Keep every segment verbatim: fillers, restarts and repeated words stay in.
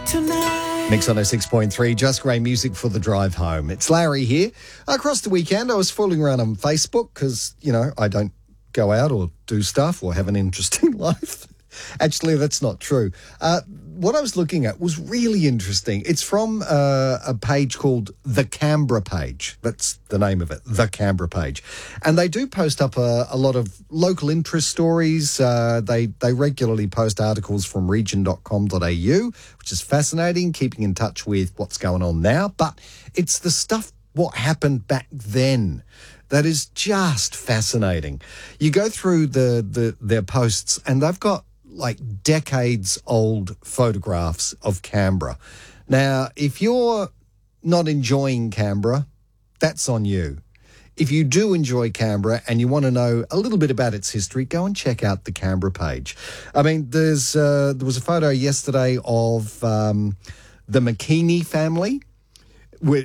tonight. Mix one oh six point three, just great music for the drive home. It's Larry here. Across the weekend, I was fooling around on Facebook because, you know, I don't go out or do stuff or have an interesting life. Actually, that's not true. Uh, what I was looking at was really interesting. It's from uh, a page called The Canberra Page. That's the name of it, The Canberra Page. And they do post up a, a lot of local interest stories. Uh, they, they regularly post articles from region dot com dot a u, which is fascinating, keeping in touch with what's going on now. But it's the stuff, what happened back then, that is just fascinating. You go through the, the their posts and they've got like decades old photographs of Canberra. Now, if you're not enjoying Canberra, that's on you. If you do enjoy Canberra and you want to know a little bit about its history, go and check out the Canberra Page. I mean, there's uh, there was a photo yesterday of um, the McKeaney family. With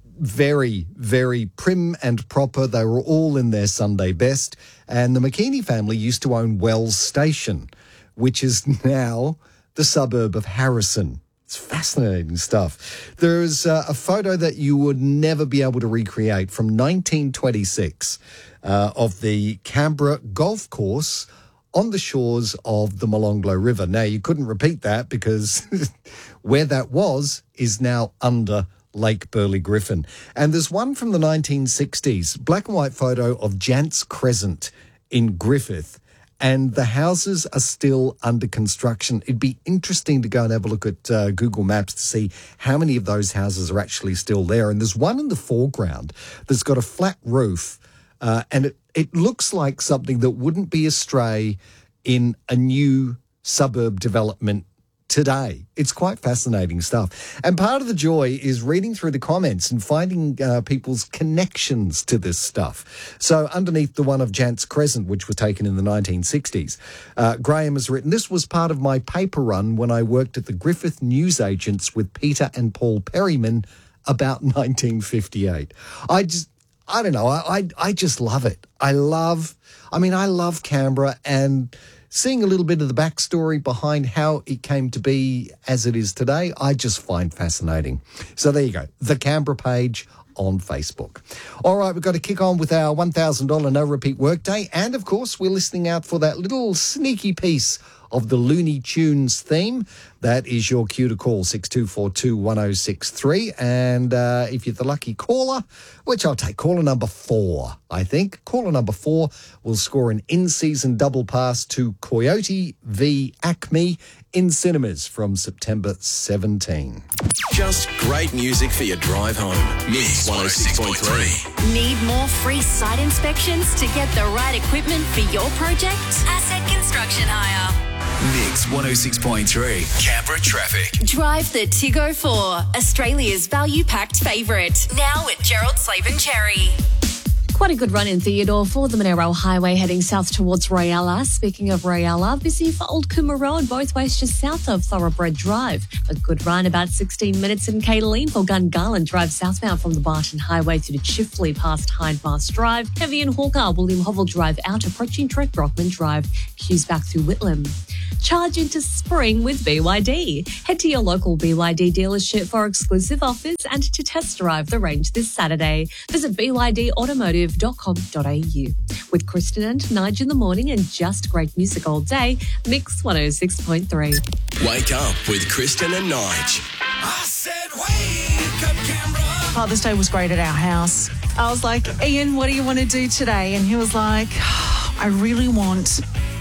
very, very prim and proper. They were all in their Sunday best. And the McKeaney family used to own Wells Station, which is now the suburb of Harrison. It's fascinating stuff. There's uh, a photo that you would never be able to recreate from nineteen twenty-six uh, of the Canberra golf course on the shores of the Molonglo River. Now, you couldn't repeat that because where that was is now under Lake Burley Griffin. And there's one from the nineteen sixties, black and white photo of Jantz Crescent in Griffith. And the houses are still under construction. It'd be interesting to go and have a look at uh, Google Maps to see how many of those houses are actually still there. And there's one in the foreground that's got a flat roof, uh, and it, it looks like something that wouldn't be astray in a new suburb development today. It's quite fascinating stuff. And part of the joy is reading through the comments and finding uh, people's connections to this stuff. So underneath the one of Jantz Crescent, which was taken in the nineteen sixties, uh, Graham has written, "This was part of my paper run when I worked at the Griffith Newsagents with Peter and Paul Perryman about nineteen fifty-eight. I just, I don't know, I, I, I just love it. I love, I mean, I love Canberra, and seeing a little bit of the backstory behind how it came to be as it is today, I just find fascinating. So there you go, the Canberra Page on Facebook. All right, we've got to kick on with our one thousand dollars no-repeat workday. And, of course, we're listening out for that little sneaky piece of the Looney Tunes theme. That is your cue to call, six two four two, one oh six three. And uh, if you're the lucky caller, which I'll take, caller number four, I think. Caller number four will score an in-season double pass to Coyote v Acme in cinemas from September seventeenth. Just great music for your drive home. Mix one oh six point three. Need more free site inspections to get the right equipment for your project? Asset Construction Hire. Mix one oh six point three. Canberra traffic. Drive the Tiggo four, Australia's value-packed favourite. Now at Gerald Slaven Cherry. Quite a good run in Theodore for the Monero Highway heading south towards Royalla. Speaking of Royalla, busy for Old Coomera Road, both ways just south of Thoroughbred Drive. A good run, about sixteen minutes in Cadaleen for Gungahlin Drive southbound from the Barton Highway to the Chifley past Hindmarsh Drive. Heavy in Hawker, William Hovell Drive out, approaching Trent Brockman Drive. Queues back through Whitlam. Charge into spring with B Y D. Head to your local B Y D dealership for exclusive offers and to test drive the range this Saturday. Visit b y d automotive dot com dot a u. With Kristen and Nige in the morning and just great music all day, Mix one oh six point three. Wake up with Kristen and Nige. I said, wake up, Canberra. Father's Day was great at our house. I was like, Ian, what do you want to do today? And he was like, oh, I really want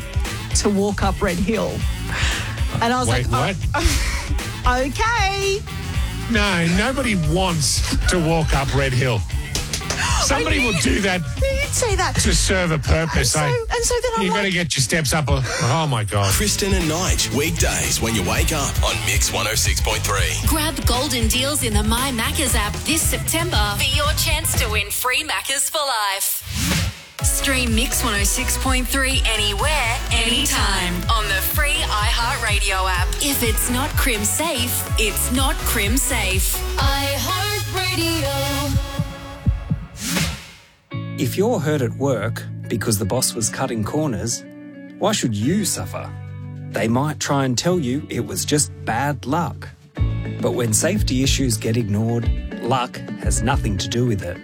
to walk up Red Hill. And I was Wait, like, what? oh, okay. No, nobody wants to walk up Red Hill. Somebody will do that You'd say that. to serve a purpose. And so, eh? and so then I'm you got to like, get your steps up. Oh, my God. Kristen and Nige, weekdays when you wake up on Mix one oh six point three. Grab golden deals in the My Maccas app this September for your chance to win free Maccas for life. Stream Mix one oh six point three anywhere, anytime on the free iHeartRadio app. If it's not Crim safe, it's not Crim safe. iHeartRadio. If you're hurt at work because the boss was cutting corners, why should you suffer? They might try and tell you it was just bad luck. But when safety issues get ignored, luck has nothing to do with it.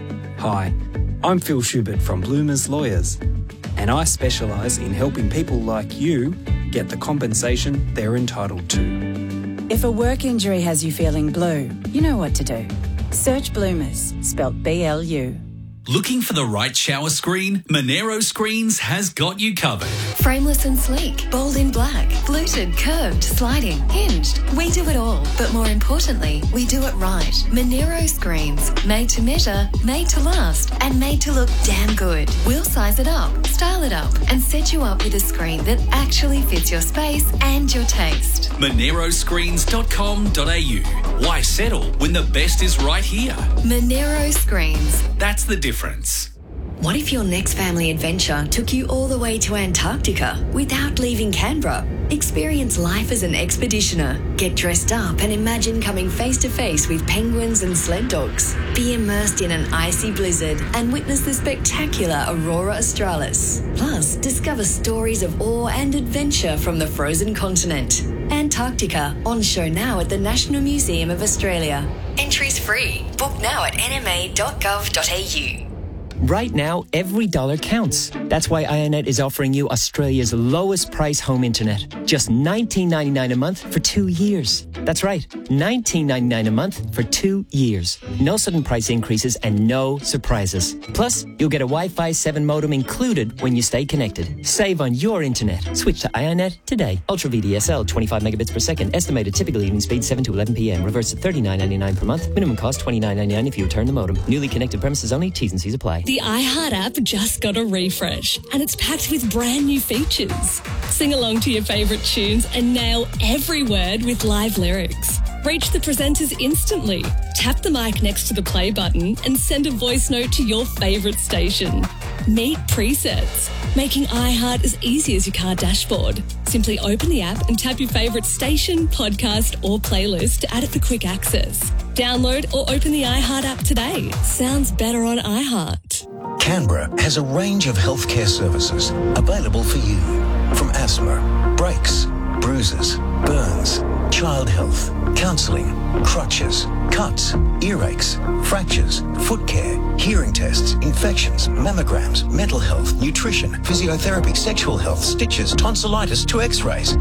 Hi, I'm Phil Schubert from Bloomers Lawyers, and I specialise in helping people like you get the compensation they're entitled to. If a work injury has you feeling blue, you know what to do. Search Bloomers, spelt B L U. Looking for the right shower screen? Monero Screens has got you covered. Frameless and sleek, bold in black, fluted, curved, sliding, hinged. We do it all, but more importantly, we do it right. Monero Screens, made to measure, made to last, and made to look damn good. We'll size it up, style it up, and set you up with a screen that actually fits your space and your taste. monero screens dot com dot a u. Why settle when the best is right here? Monero Screens. That's the difference. What if your next family adventure took you all the way to Antarctica without leaving Canberra? Experience life as an expeditioner. Get dressed up and imagine coming face to face with penguins and sled dogs. Be immersed in an icy blizzard and witness the spectacular Aurora Australis. Plus, discover stories of awe and adventure from the frozen continent. Antarctica, on show now at the National Museum of Australia. Entries free. Book now at n m a dot gov dot a u. Right now, every dollar counts. That's why Ionet is offering you Australia's lowest price home internet. Just nineteen ninety-nine a month for two years. That's right, nineteen ninety-nine a month for two years. No sudden price increases and no surprises. Plus, you'll get a Wi-Fi seven modem included when you stay connected. Save on your internet. Switch to Ionet today. Ultra V D S L, twenty-five megabits per second. Estimated typical evening speed seven to eleven p m. Reverse at thirty-nine ninety-nine per month. Minimum cost twenty-nine ninety-nine if you return the modem. Newly connected premises only. T's and C's apply. The iHeart app just got a refresh and it's packed with brand new features. Sing along to your favourite tunes and nail every word with live lyrics. Reach the presenters instantly. Tap the mic next to the play button and send a voice note to your favourite station. Meet presets, making iHeart as easy as your car dashboard. Simply open the app and tap your favourite station, podcast or playlist to add it for quick access. Download or open the iHeart app today. Sounds better on iHeart. Canberra has a range of healthcare services available for you. From asthma, brakes, bruises, burns, child health, counselling, crutches, cuts, earaches, fractures, foot care, hearing tests, infections, mammograms, mental health, nutrition, physiotherapy, sexual health, stitches, tonsillitis to x-rays.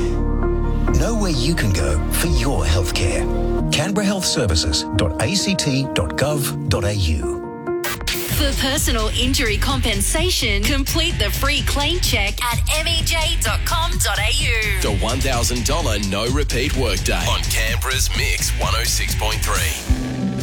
Know where you can go for your healthcare. canberra health services dot a c t dot gov dot a u. For personal injury compensation, complete the free claim check at m e j dot com dot a u. The one thousand dollars no repeat workday on Canberra's Mix one oh six point three.